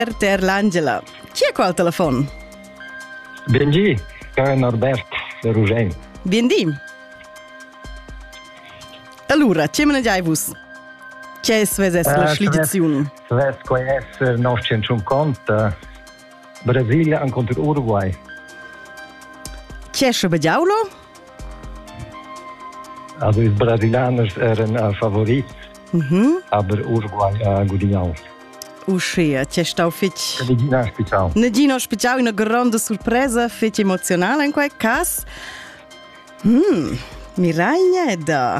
Ter l'Angela. Chi è qua al telefono? Benji, è Norbert de Ruggen. Biendi. Allora, ce me ne giai vus? Che è la slidizione? Sves quai es nostro conto Brasilia contro Uruguay. Che è Shabadiaulo? Also, die Brasilianer eran Favoriten, aber Uruguay gudignau. Uscea, c'è stau fetch... Negina special. Negina special, una grande sorpresa, fetch emozionale in quel caso. Miragna da.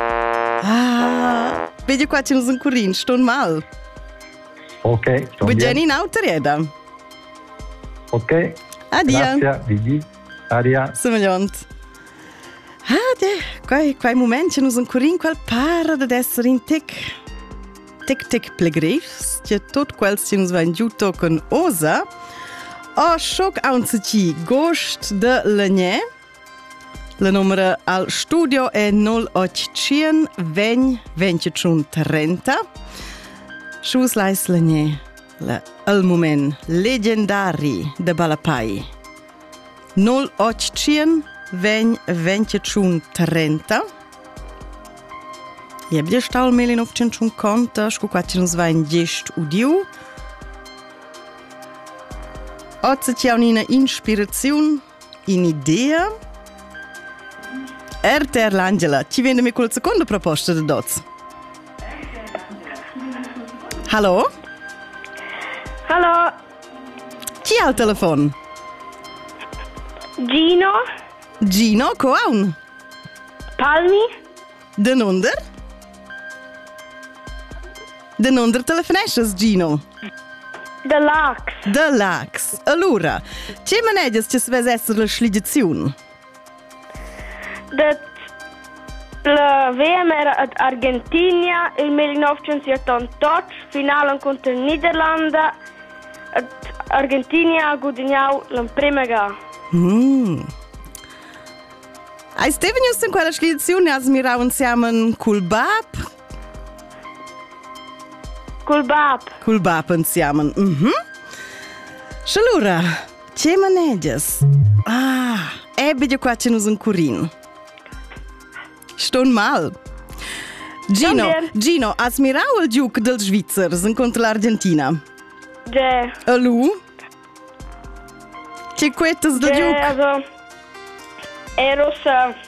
Ah, vedi qua c'è un curin, sto mal. Ok, sto bien. Bugiani in autorieda. Ok. Adia. Grazie, Vigi. Adia. Semagliont. Quai moment c'è un curin quel para ad essere in tic plegrifs, c'è tot quel che nos va in giuto con osa. O shock anzici gost de legne. La numero al studio è 0800 20 25 30. Schus lais legne. Al moment leggendari de Balapai. 0800 20 25 30. Je bde stal 1950, scu qua ci nos va in gest udiu. Oggi c'è una ispirazione, un'idea. Ter l'Angela, ci viene mi con la seconda proposta da Doz. Hallo? Hallo, Chi ha il telefono? Gino, Gino, coaun. Palmi, Den onder? Den onder telefonesces, Gino. de Lax, De Lax. Allora, ce manegias ci svesi essere la slidizione? la VM era ad Argentina il 1978, finale contro Niederlande, ad Argentina ha guadagnato la prima gara. Hai stevenius in quella slidizione has mirau insieme col Bab? Col Bab insieme. Și allora, ce manegias? Ebbe qua ce nos un curin. Ston mal. Gino, has mirau il giuc del Svizzers contro l'Argentina? De, Alu? Ce quetas del giuc? also, eros,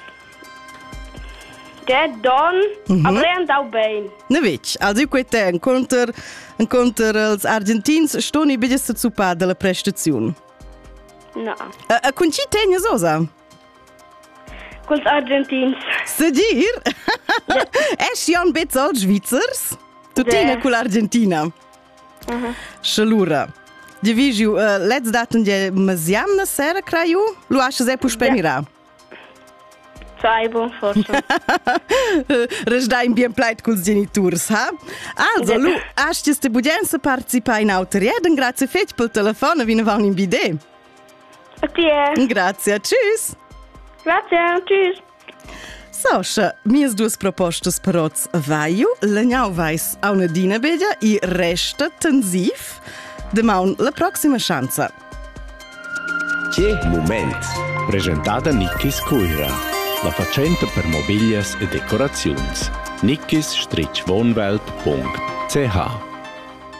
aber er andau bem. Ne veci, also io quete incontr els argentins stoni bides zu pa della prestazione. No, Con chi tegnes osa? col Argentins. Se dir? Esch jon bez al Svizzers? Tu De. tina con l'Argentina. Scelura. Divigiu, let's daten je maziam na sera craiu? Lu asce se pu spenira. Saibo, forse. Răjdai bien plait culs geniturs, ha? Also, lu asce ste bugenza participa in autorieden, grazie feci pel telefon, vine va un bide. Tie. Grazie, tschüss. Grazie, tschüss. So, še mies duas propostas per oz vaiu, l'anjau vais a una dina bedia i resta tensiv, demaun la proxima chanza. Che moment, presentata Nickis Cuira, la facenta per mobilias e decorazions. nickis-wohnwelt.ch